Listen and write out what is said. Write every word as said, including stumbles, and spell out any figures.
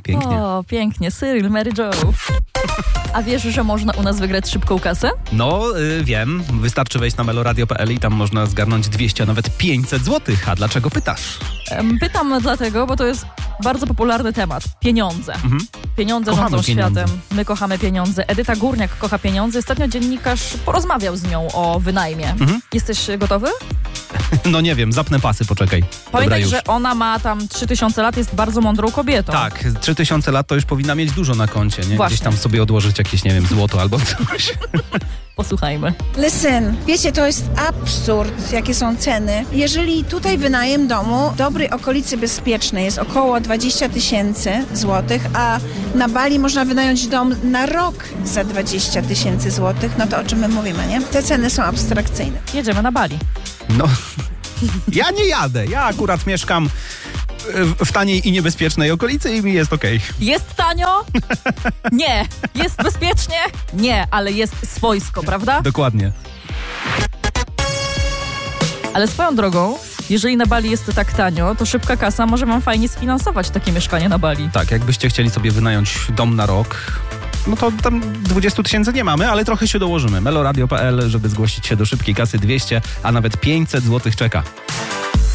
pięknie. O, pięknie. Cyril, Mary Jo. A wiesz, że można u nas wygrać szybką kasę? No, y, wiem. Wystarczy wejść na meloradio kropka p l i tam można zgarnąć dwieście, a nawet pięćset złotych. A dlaczego pytasz? Em, Pytam dlatego, bo to jest bardzo popularny temat. Pieniądze. Mhm. Pieniądze Kochamy rządzą pieniądze. światem. My kochamy pieniądze. Edyta Górniak kocha pieniądze. Ostatnio dziennikarz porozmawiał z nią o wynajmie. Mhm. Jesteś gotowy? No nie wiem, zapnę pasy, poczekaj. Dobra, Pamiętaj, już. że ona ma tam trzy tysiące lat, jest bardzo mądrą kobietą. Tak, trzy tysiące lat to już powinna mieć dużo na koncie, nie? Właśnie. Gdzieś tam sobie odłożyć jakieś, nie wiem, złoto albo coś. Posłuchajmy. Listen, wiecie, to jest absurd, jakie są ceny. Jeżeli tutaj wynajem domu w dobrej okolicy bezpiecznej jest około dwadzieścia tysięcy złotych, a na Bali można wynająć dom na rok za dwadzieścia tysięcy złotych, no to o czym my mówimy, nie? Te ceny są abstrakcyjne. Jedziemy na Bali. No, ja nie jadę. Ja akurat mieszkam w, w taniej i niebezpiecznej okolicy i mi jest okej. Jest tanio? Nie. Jest bezpiecznie? Nie, ale jest swojsko, prawda? Dokładnie. Ale swoją drogą, jeżeli na Bali jest tak tanio, to szybka kasa może wam fajnie sfinansować takie mieszkanie na Bali. Tak, jakbyście chcieli sobie wynająć dom na rok, no to tam dwadzieścia tysięcy nie mamy, ale trochę się dołożymy. meloradio kropka p l, żeby zgłosić się do szybkiej kasy dwieście, a nawet pięćset złotych czeka.